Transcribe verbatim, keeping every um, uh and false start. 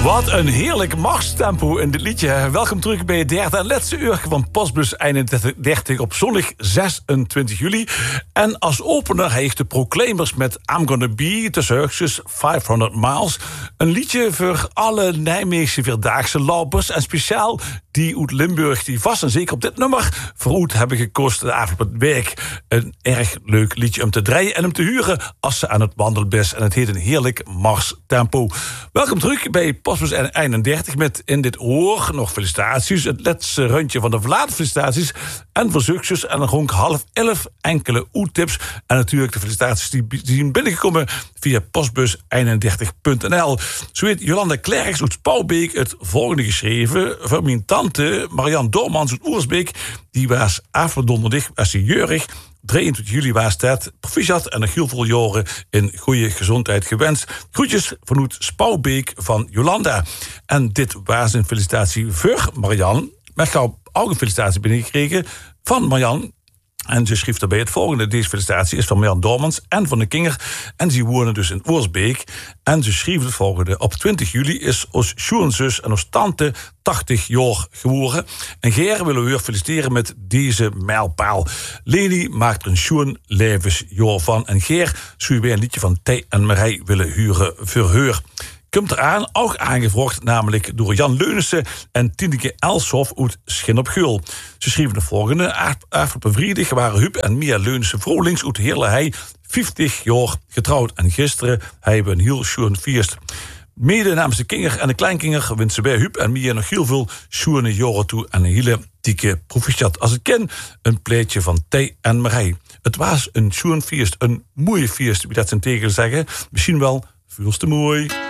Wat een heerlijk marstempo in dit liedje. Welkom terug bij het derde en laatste uur van Postbus eenendertig op zondag zesentwintig juli. En als opener heeft de Proclaimers met I'm Gonna Be tussen haakjes vijfhonderd miles. Een liedje voor alle Nijmeegse Vierdaagse lopers. En speciaal die uit Limburg die vast en zeker op dit nummer vooruit hebben gekozen de afgelopen week. Een erg leuk liedje om te draaien en om te huren als ze aan het wandelen best. En het heet een heerlijk marstempo. Welkom terug bij Postbus eenendertig met in dit oor nog felicitaties. Het laatste rondje van de verlaten felicitaties en verzoekjes. En dan rond half elf enkele oetips. En natuurlijk de felicitaties die, die zijn binnengekomen via postbus eenendertig punt n l. Zo heeft Jolanda Klerks uit Spouwbeek het volgende geschreven. Voor mijn tante Marianne Doormans uit Oersbeek. Die was afgedonderdag als ze jeurig. drieëntwintig juli was dat. Proficiat en nog heel veel jaren in goede gezondheid gewenst. Groetjes vanuit Spouwbeek van Jolanda. En dit was een felicitatie voor Marianne. Maar ik heb ook een felicitatie binnengekregen van Marianne. En ze schreef daarbij het volgende. Deze felicitatie is van Marianne Doormans en van de Kinger. En ze wonen dus in Oersbeek. En ze schreef het volgende. Op twintig juli is ons schoonzus en ons tante tachtig jaar geworden. En Ger willen we weer feliciteren met deze mijlpaal. Leni maakt er een schoon levensjaar van. En Ger zou weer een liedje van Thij en Marij willen huren voor haar. Komt eraan, ook aangevraagd, namelijk door Jan Leunissen en Tineke Elshoff uit Schin op Geul. Ze schreven de volgende. Afgelopen vrijdag waren Huub en Mia Leunissen Vrolings uit Heerlehei vijftig jaar getrouwd. En gisteren hebben we een heel schoon feest. Mede namens de Kinger en de Kleinkinger wensen bij Huub en Mia nog heel veel schoene jaren toe en een hele dikke proficiat. Als ik ken, een pleetje van Thij en Marij. Het was een schoon feest, een mooie feest, wie dat zijn tegen zeggen. Misschien wel veel te mooi.